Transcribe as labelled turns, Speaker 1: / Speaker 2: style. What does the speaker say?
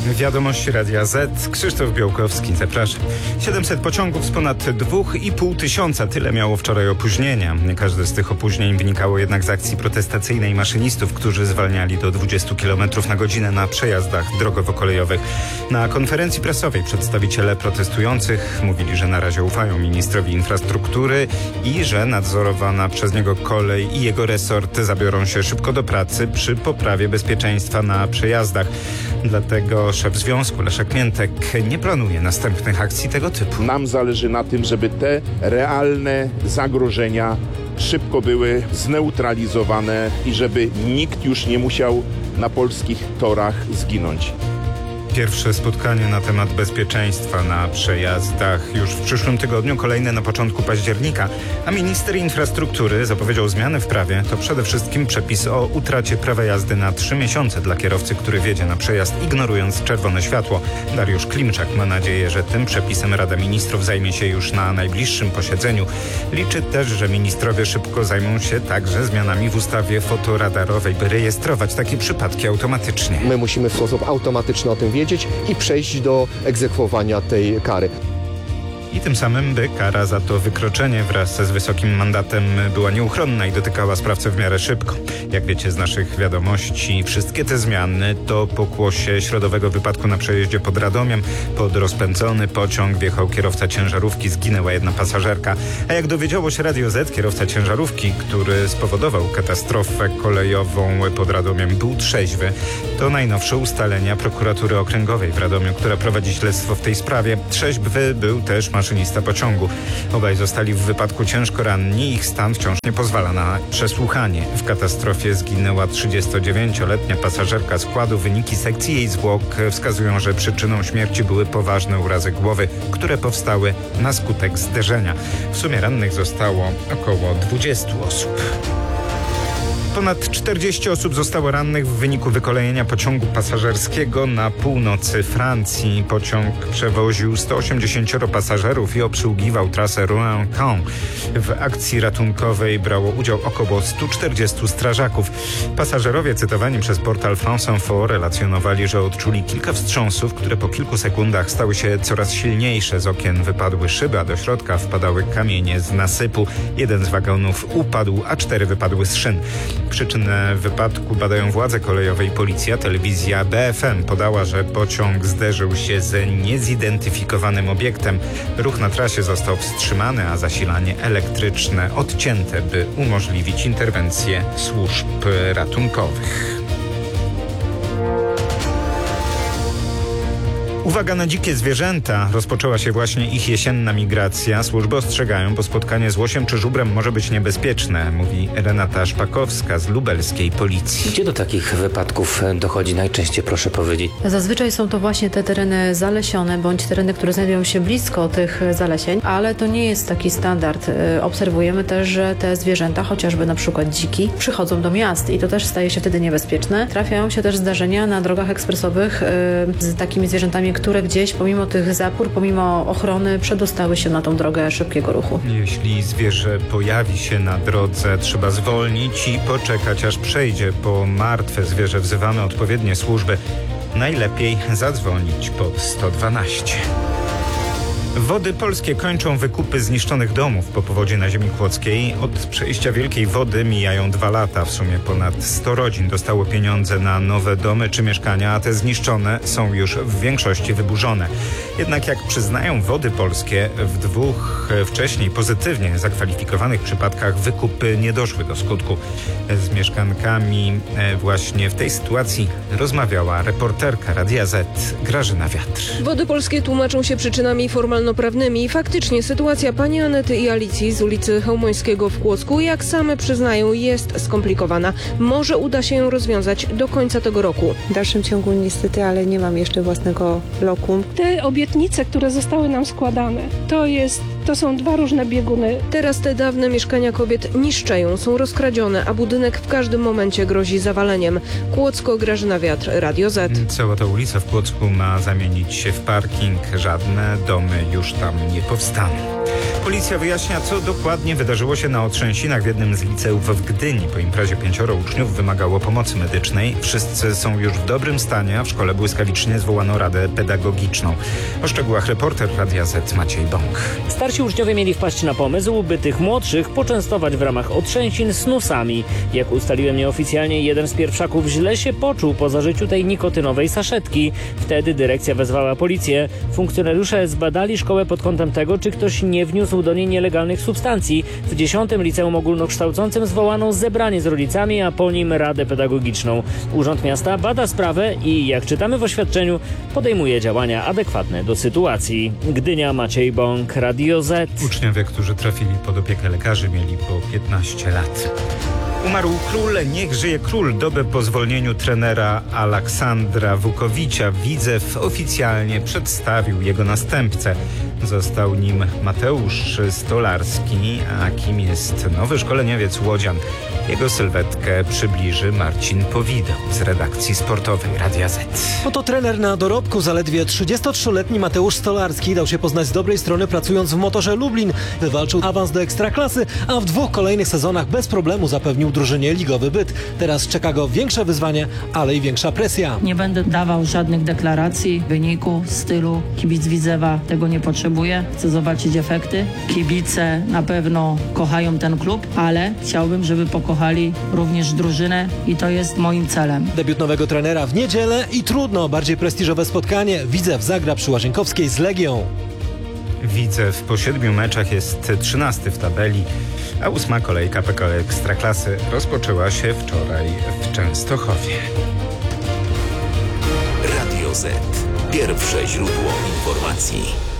Speaker 1: Wiadomości Radia Z. Krzysztof Białkowski, zapraszam. 700 pociągów z ponad 2,5 tysiąca. Tyle miało wczoraj opóźnienia. Nie każde z tych opóźnień wynikało jednak z akcji protestacyjnej maszynistów, którzy zwalniali do 20 km na godzinę na przejazdach drogowo-kolejowych. Na konferencji prasowej przedstawiciele protestujących mówili, że na razie ufają ministrowi infrastruktury i że nadzorowana przez niego kolej i jego resort zabiorą się szybko do pracy przy poprawie bezpieczeństwa na przejazdach. Dlatego szef związku Leszek Miętek nie planuje następnych akcji tego typu.
Speaker 2: Nam zależy na tym, żeby te realne zagrożenia szybko były zneutralizowane i żeby nikt już nie musiał na polskich torach zginąć.
Speaker 1: Pierwsze spotkanie na temat bezpieczeństwa na przejazdach już w przyszłym tygodniu, kolejne na początku października, a minister infrastruktury zapowiedział zmiany w prawie. To przede wszystkim przepis o utracie prawa jazdy na 3 miesiące dla kierowcy, który wjedzie na przejazd ignorując czerwone światło. Dariusz Klimczak ma nadzieję, że tym przepisem Rada Ministrów zajmie się już na najbliższym posiedzeniu. Liczy też, że ministrowie szybko zajmą się także zmianami w ustawie fotoradarowej, by rejestrować takie przypadki automatycznie.
Speaker 3: My musimy w sposób automatyczny o tym wiedzieć i przejść do egzekwowania tej kary.
Speaker 1: I tym samym by kara za to wykroczenie wraz z wysokim mandatem była nieuchronna i dotykała sprawcę w miarę szybko. Jak wiecie z naszych wiadomości, wszystkie te zmiany to pokłosie środowego wypadku na przejeździe pod Radomiem. Pod rozpędzony pociąg wjechał kierowca ciężarówki, zginęła jedna pasażerka. A jak dowiedziało się Radio Z, kierowca ciężarówki, który spowodował katastrofę kolejową pod Radomiem, był trzeźwy. To najnowsze ustalenia prokuratury okręgowej w Radomiu, która prowadzi śledztwo w tej sprawie. Trzeźwy był też maszynista pociągu. Obaj zostali w wypadku ciężko ranni. Ich stan wciąż nie pozwala na przesłuchanie. W katastrofie zginęła 39-letnia pasażerka składu. Wyniki sekcji jej zwłok wskazują, że przyczyną śmierci były poważne urazy głowy, które powstały na skutek zderzenia. W sumie rannych zostało około 20 osób. Ponad 40 osób zostało rannych w wyniku wykolejenia pociągu pasażerskiego na północy Francji. Pociąg przewoził 180 pasażerów i obsługiwał trasę Rouen-Caen. W akcji ratunkowej brało udział około 140 strażaków. Pasażerowie cytowani przez portal France Info relacjonowali, że odczuli kilka wstrząsów, które po kilku sekundach stały się coraz silniejsze. Z okien wypadły szyby, a do środka wpadały kamienie z nasypu. Jeden z wagonów upadł, a 4 wypadły z szyn. Przyczynę wypadku badają władze kolejowe i policja. Telewizja BFM podała, że pociąg zderzył się z niezidentyfikowanym obiektem. Ruch na trasie został wstrzymany, a zasilanie elektryczne odcięte, by umożliwić interwencję służb ratunkowych. Uwaga na dzikie zwierzęta. Rozpoczęła się właśnie ich jesienna migracja. Służby ostrzegają, bo spotkanie z łosiem czy żubrem może być niebezpieczne, mówi Renata Szpakowska z lubelskiej policji.
Speaker 4: Gdzie do takich wypadków dochodzi najczęściej, proszę powiedzieć?
Speaker 5: Zazwyczaj są to właśnie te tereny zalesione, bądź tereny, które znajdują się blisko tych zalesień, ale to nie jest taki standard. Obserwujemy też, że te zwierzęta, chociażby na przykład dziki, przychodzą do miast i to też staje się wtedy niebezpieczne. Trafiają się też zdarzenia na drogach ekspresowych z takimi zwierzętami, które gdzieś pomimo tych zapór, pomimo ochrony przedostały się na tą drogę szybkiego ruchu.
Speaker 1: Jeśli zwierzę pojawi się na drodze, trzeba zwolnić i poczekać, aż przejdzie. Po martwe zwierzę wzywamy odpowiednie służby. Najlepiej zadzwonić pod 112. Wody Polskie kończą wykupy zniszczonych domów po powodzi na ziemi kłodzkiej. Od przejścia wielkiej wody mijają 2 lata. W sumie ponad 100 rodzin dostało pieniądze na nowe domy czy mieszkania, a te zniszczone są już w większości wyburzone. Jednak jak przyznają Wody Polskie, w 2 wcześniej pozytywnie zakwalifikowanych przypadkach wykupy nie doszły do skutku. Z mieszkankami właśnie w tej sytuacji rozmawiała reporterka Radia Z Grażyna Wiatr.
Speaker 6: Wody Polskie tłumaczą się przyczynami formalno-prawnymi. Faktycznie sytuacja pani Anety i Alicji z ulicy Chełmońskiego w Kłodzku, jak same przyznają, jest skomplikowana. Może uda się ją rozwiązać do końca tego roku.
Speaker 7: W dalszym ciągu niestety, ale nie mam jeszcze własnego lokum.
Speaker 8: Te obietnice, które zostały nam składane, to są 2 różne bieguny.
Speaker 6: Teraz te dawne mieszkania kobiet niszczeją, są rozkradzione, a budynek w każdym momencie grozi zawaleniem. Kłodzko, Grażyna Wiatr, Radio Z.
Speaker 1: Cała ta ulica w Kłodzku ma zamienić się w parking. Żadne domy już tam nie powstaną. Policja wyjaśnia, co dokładnie wydarzyło się na otrzęsinach w jednym z liceów w Gdyni. Po imprezie 5 uczniów wymagało pomocy medycznej. Wszyscy są już w dobrym stanie, a w szkole błyskawicznie zwołano radę pedagogiczną. O szczegółach reporter Radia Z Maciej Bąk.
Speaker 9: Starsi uczniowie mieli wpaść na pomysł, by tych młodszych poczęstować w ramach otrzęsin snusami. Jak ustaliłem nieoficjalnie, jeden z pierwszaków źle się poczuł po zażyciu tej nikotynowej saszetki. Wtedy dyrekcja wezwała policję. Funkcjonariusze zbadali szkołę pod kątem tego, czy ktoś nie wniósł do niej nielegalnych substancji. W 10. liceum ogólnokształcącym zwołano zebranie z rodzicami, a po nim radę pedagogiczną. Urząd Miasta bada sprawę i, jak czytamy w oświadczeniu, podejmuje działania adekwatne do sytuacji. Gdynia, Maciej Bąk, Radio Z.
Speaker 1: Uczniowie, którzy trafili pod opiekę lekarzy, mieli po 15 lat. Umarł król, niech żyje król. Dobę po zwolnieniu trenera Aleksandra Vukovicia Widzew oficjalnie przedstawił jego następcę. Został nim Mateusz Stolarski, a kim jest nowy szkoleniowiec łodzian. Jego sylwetkę przybliży Marcin Powideł z redakcji sportowej Radia Z.
Speaker 10: Oto trener na dorobku. Zaledwie 33-letni Mateusz Stolarski dał się poznać z dobrej strony, pracując w Motorze Lublin. Wywalczył awans do Ekstraklasy, a w 2 kolejnych sezonach bez problemu zapewnił drużynie ligowy byt. Teraz czeka go większe wyzwanie, ale i większa presja.
Speaker 11: Nie będę dawał żadnych deklaracji, wyniku, stylu. Kibic Widzewa tego nie potrzebuje. Chcę zobaczyć efekty. Kibice na pewno kochają ten klub, ale chciałbym, żeby pokochali również drużynę i to jest moim celem.
Speaker 10: Debiut nowego trenera w niedzielę i trudno, bardziej prestiżowe spotkanie. Widzew zagra przy Łazienkowskiej z Legią.
Speaker 1: Widzew po 7 meczach jest 13 w tabeli, a 8. kolejka PKO Ekstraklasy rozpoczęła się wczoraj w Częstochowie.
Speaker 12: Radio Z. Pierwsze źródło informacji.